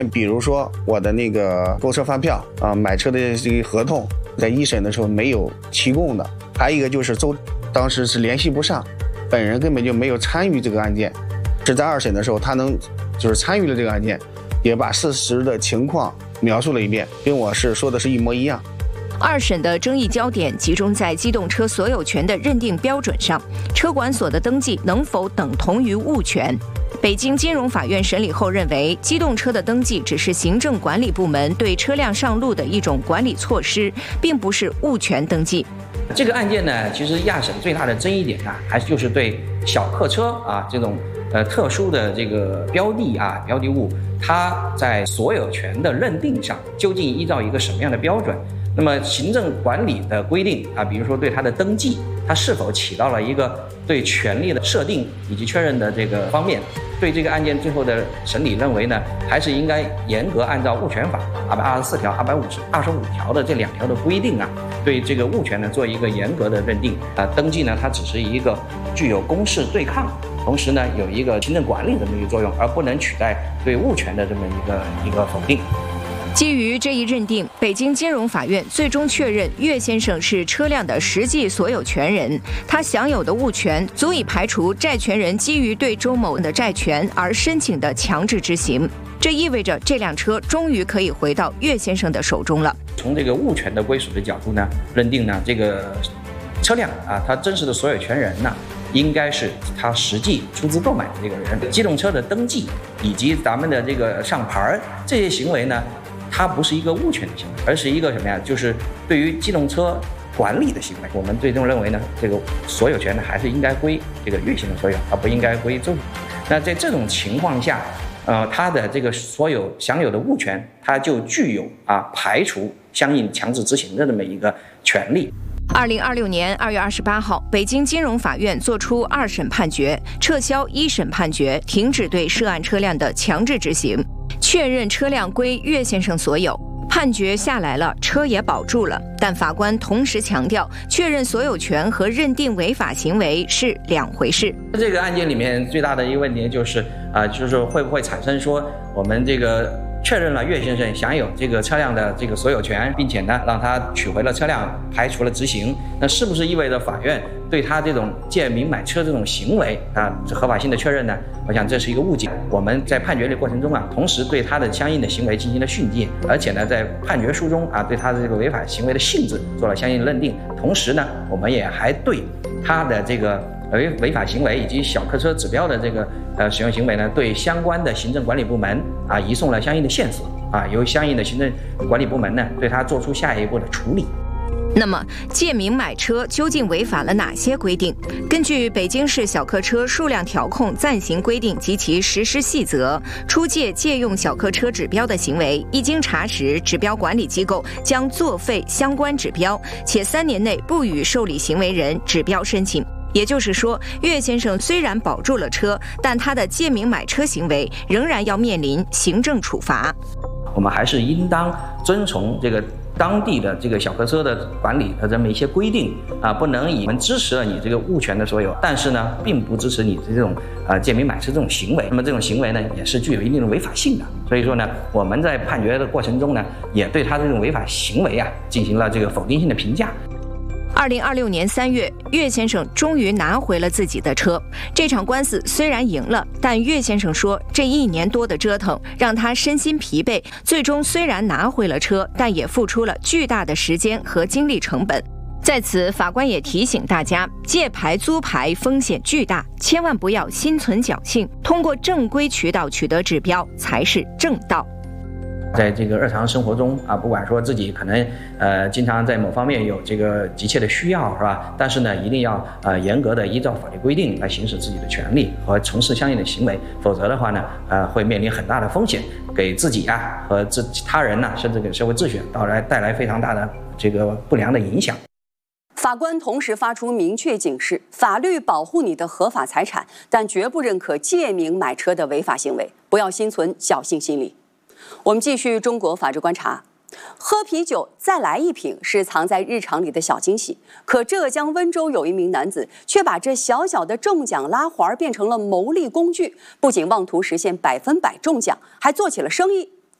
比如说我的那个购车发票啊，买车的这个合同，在一审的时候没有提供的，还有一个就是当时是联系不上，本人根本就没有参与这个案件，是在二审的时候他就是参与了这个案件，也把事实的情况描述了一遍，跟我说的是一模一样。 二审的争议焦点集中在机动车所有权的认定标准上，车管所的登记能否等同于物权？北京金融法院审理后认为，机动车的登记只是行政管理部门对车辆上路的一种管理措施，并不是物权登记。 这个案件呢，其实亚审最大的争议点呢，还是就是对小客车啊这种特殊的这个标的物，它在所有权的认定上究竟依照一个什么样的标准？那么行政管理的规定啊，比如说对它的登记，它是否起到了一个对权利的设定以及确认的这个方面？对这个案件最后的审理认为呢，还是应该严格按照物权法224条、225条的这2条的规定啊，对这个物权呢做一个严格的认定啊。登记呢，它只是一个具有公示对抗，同时呢有一个行政管理的这么一个作用，而不能取代对物权的这么一个否定。 基于这一认定，北京金融法院最终确认岳先生是车辆的实际所有权人，他享有的物权足以排除债权人基于对周某的债权而申请的强制执行。这意味着这辆车终于可以回到岳先生的手中了。 从这个物权的归属的角度呢，认定呢这个车辆啊，它真实的所有权人呢，应该是他实际出资购买的这个人。机动车的登记以及咱们的这个上牌这些行为呢，它不是一个物权的行为，而是一个什么呀？就是对于机动车管理的行为。我们最终认为呢，这个所有权呢还是应该归这个岳先生所有，而不应该归周。那在这种情况下，他的这个所有享有的物权，它就具有排除相应强制执行的这么一个权利。 2026年2月28号，北京金融法院作出二审判决，撤销一审判决，停止对涉案车辆的强制执行，确认车辆归岳先生所有。判决下来了，车也保住了，但法官同时强调，确认所有权和认定违法行为是两回事。 这个案件里面最大的一个问题就是会不会产生说我们这个确认了岳先生享有这个车辆的这个所有权，并且呢让他取回了车辆，排除了执行，那是不是意味着法院对他这种借名买车这种行为合法性的确认呢？我想这是一个误解。我们在判决的过程中同时对他的相应的行为进行了训诫，而且呢在判决书中对他的这个违法行为的性质做了相应认定，同时呢我们也还对他的这个违法行为以及小客车指标的这个使用行为呢，对相关的行政管理部门移送了相应的线索由相应的行政管理部门呢对他做出下一步的处理。 那么借名买车究竟违反了哪些规定？根据北京市小客车数量调控暂行规定及其实施细则，出借用小客车指标的行为，一经查实，指标管理机构将作废相关指标，且3年内不予受理行为人指标申请。也就是说，岳先生虽然保住了车，但他的借名买车行为仍然要面临行政处罚。 我们还是应当遵从这个当地的这个小客车的管理的这么一些规定不能以我们支持了你这个物权的所有，但是呢并不支持你的这种借名买车这种行为，那么这种行为呢也是具有一定的违法性的。所以说呢，我们在判决的过程中呢，也对他这种违法行为进行了这个否定性的评价。 2026年3月，岳先生终于拿回了自己的车。这场官司虽然赢了，但岳先生说，这1年多的折腾让他身心疲惫，最终虽然拿回了车，但也付出了巨大的时间和精力成本。在此，法官也提醒大家，借牌租牌风险巨大，千万不要心存侥幸，通过正规渠道取得指标才是正道。 在这个日常生活中不管说自己可能经常在某方面有这个急切的需要，是吧？但是呢，一定要严格的依照法律规定来行使自己的权利和从事相应的行为，否则的话呢，会面临很大的风险，给自己和他人甚至给社会秩序带来非常大的这个不良的影响。 法官同时发出明确警示：法律保护你的合法财产，但绝不认可借名买车的违法行为，不要心存侥幸心理。我们继续中国法治观察。喝啤酒再来一瓶是藏在日常里的小惊喜，可浙江温州有一名男子却把这小小的中奖拉环变成了牟利工具，不仅妄图实现100%中奖，还做起了生意。